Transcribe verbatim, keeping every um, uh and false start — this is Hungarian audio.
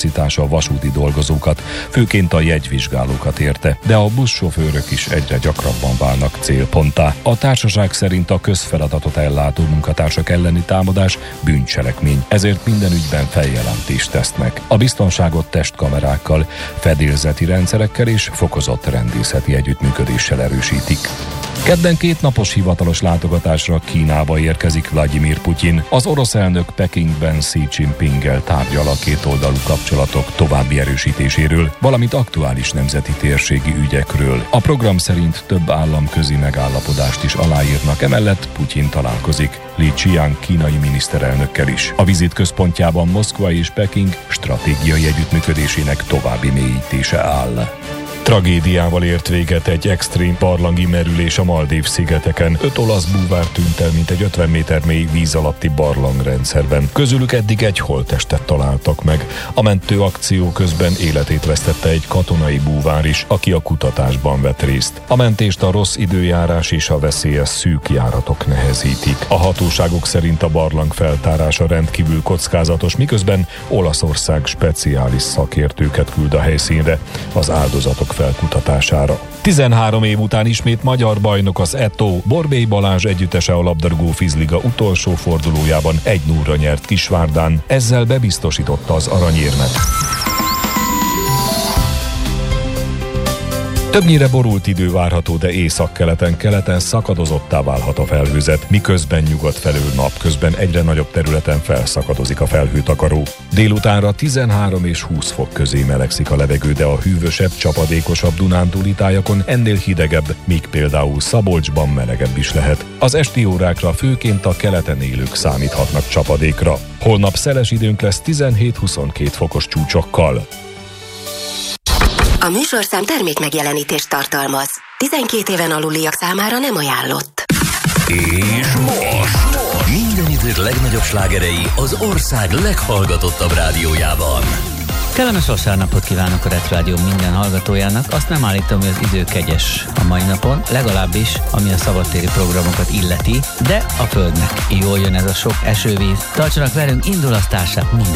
kapacitása a vasúti dolgozókat, főként a jegyvizsgálókat érte, de a buszsofőrök is egyre gyakrabban válnak célponttá. A társaság szerint a közfeladatot ellátó munkatársak elleni támadás bűncselekmény, ezért minden ügyben feljelentést tesznek. A biztonságot testkamerákkal, fedélzeti rendszerekkel és fokozott rendészeti együttműködéssel erősítik. Kedden kétnapos hivatalos látogatásra Kínába érkezik Vladimir Putyin. Az orosz elnök Pekingben Xi Jinpinggel tárgyal a kétoldalú kapcsolatok további erősítéséről, valamint aktuális nemzeti térségi ügyekről. A program szerint több államközi megállapodást is aláírnak, emellett Putyin találkozik Li Qiang kínai miniszterelnökkel is. A vizit központjában Moszkva és Peking stratégiai együttműködésének további mélyítése áll. Tragédiával ért véget egy extrém barlangi merülés a Maldív-szigeteken. Öt olasz búvár tűnt el, mint egy ötven méter mély víz alatti barlangrendszerben. Közülük eddig egy holttestet találtak meg. A mentő akció közben életét vesztette egy katonai búvár is, aki a kutatásban vett részt. A mentést a rossz időjárás és a veszélyes szűk járatok nehezítik. A hatóságok szerint a barlang feltárása rendkívül kockázatos, miközben Olaszország speciális szakértőket küld a helyszínre az áldozatok felkutatására. tizenhárom év után ismét magyar bajnok az é té o. Borbély Balázs együttese a labdarúgó vízliga utolsó fordulójában egy nullra nyert Kisvárdán, ezzel bebiztosította az aranyérmet. Többnyire borult idő várható, de északkeleten, keleten szakadozottá válhat a felhőzet, miközben nyugat felől napközben egyre nagyobb területen felszakadozik a felhőtakaró. Délutánra tizenhárom és húsz fok közé melegszik a levegő, de a hűvösebb, csapadékosabb dunántúli tájakon ennél hidegebb, míg például Szabolcsban melegebb is lehet. Az esti órákra főként a keleten élők számíthatnak csapadékra. Holnap szeles időnk lesz tizenhét-huszonkét fokos csúcsokkal. A műsorszám termék megjelenítést tartalmaz. tizenkét éven aluliak számára nem ajánlott. És most minden idők legnagyobb slágerei az ország leghallgatottabb rádiójában. Kellemes vasárnapot kívánok a Retro Rádió minden hallgatójának. Azt nem állítom, hogy az idő kegyes a mai napon, legalábbis ami a szabadtéri programokat illeti, de a földnek jól jön ez a sok esővíz. Tartsanak velünk, indul a Starship minden